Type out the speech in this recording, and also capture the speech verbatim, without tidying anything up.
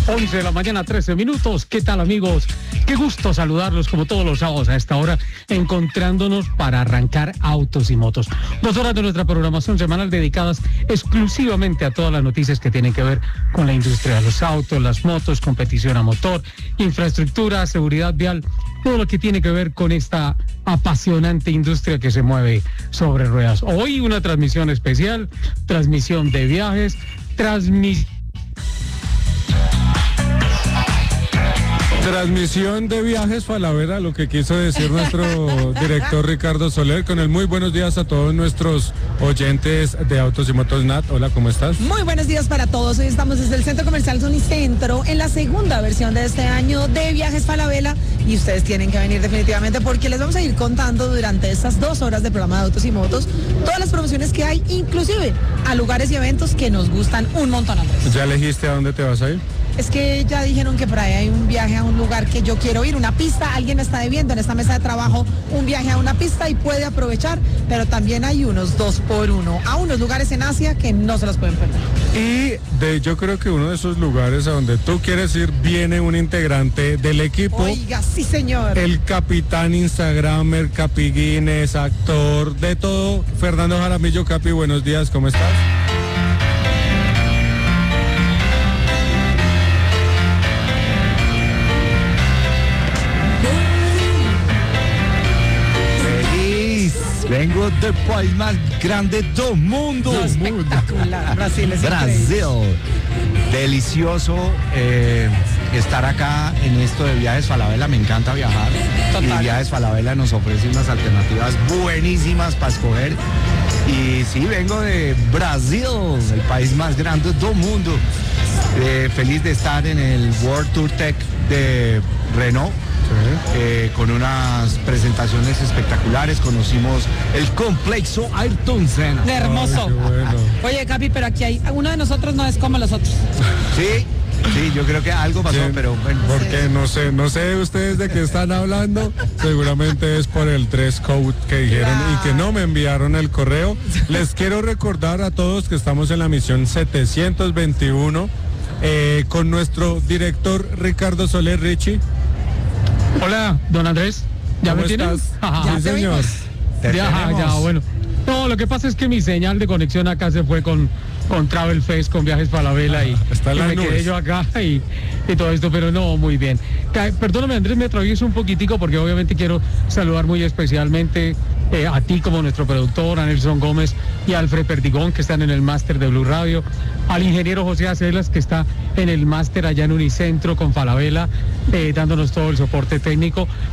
once de la mañana, trece minutos. ¿Qué tal, amigos? Qué gusto saludarlos como todos los sábados a esta hora, encontrándonos para arrancar autos y motos. Dos horas de nuestra programación semanal dedicadas exclusivamente a todas las noticias que tienen que ver con la industria de los autos, las motos, competición a motor, infraestructura, seguridad vial, todo lo que tiene que ver con esta apasionante industria que se mueve sobre ruedas. Hoy una transmisión especial, transmisión de viajes, transmisión... Transmisión de viajes Falabella, lo que quiso decir nuestro director Ricardo Soler, con el muy buenos días a todos nuestros oyentes de Autos y Motos. Nat, hola, ¿cómo estás? Muy buenos días para todos. Hoy estamos desde el Centro Comercial Unicentro en la segunda versión de este año de Viajes Falabella y ustedes tienen que venir definitivamente porque les vamos a ir contando durante estas dos horas de programa de Autos y Motos todas las promociones que hay, inclusive a lugares y eventos que nos gustan un montón, Andrés. ¿Ya elegiste a dónde te vas a ir? Es que ya dijeron que por ahí hay un viaje a un lugar que yo quiero ir, una pista, alguien me está debiendo en esta mesa de trabajo un viaje a una pista y puede aprovechar, pero también hay unos dos por uno a unos lugares en Asia que no se los pueden perder. Y de yo creo que uno de esos lugares a donde tú quieres ir viene un integrante del equipo. Oiga, sí señor. El capitán Instagramer, Capi Guinness, actor, de todo. Fernando Jaramillo. Capi, buenos días, ¿cómo estás? Vengo del país más grande del mundo. No, espectacular. Brasil es Brasil. increíble. Delicioso eh, estar acá en esto de Viajes Falabella. Me encanta viajar. Total. Y Viajes Falabella nos ofrece unas alternativas buenísimas para escoger. Y sí, vengo de Brasil, el país más grande del mundo. Eh, feliz de estar en el World Tour Tech de Renault. Eh, con unas presentaciones espectaculares. Conocimos el complejo Ayrton Senna. De hermoso. Ay, qué bueno. Oye, Capi, pero aquí hay uno de nosotros no es como los otros. Sí, sí, yo creo que algo pasó, ¿Quién? pero bueno. Porque no sé, no sé ustedes de qué están hablando. Seguramente es por el dress code que dijeron y que no me enviaron el correo. Les quiero recordar a todos que estamos en la misión setecientos veintiuno eh, con nuestro director Ricardo Soler. Richie. Hola, don Andrés. ¿Ya ¿Cómo me tienen? estás? Ajá. Sí, señor. Te Ya, tenemos. ya, bueno. No, lo que pasa es que mi señal de conexión acá se fue con, con Travel Fest, con Viajes Falabella y, está en y las me quedé nubes. yo acá y, y todo esto, pero no, muy bien. Ca- Perdóname, Andrés, me atravieso un poquitico porque obviamente quiero saludar muy especialmente eh, a ti como nuestro productor, a Nelson Gómez y a Alfred Perdigón, que están en el máster de Blue Radio, al ingeniero José Acelas, que está en el máster allá en Unicentro con Falabella, eh, dándonos todo el soporte técnico.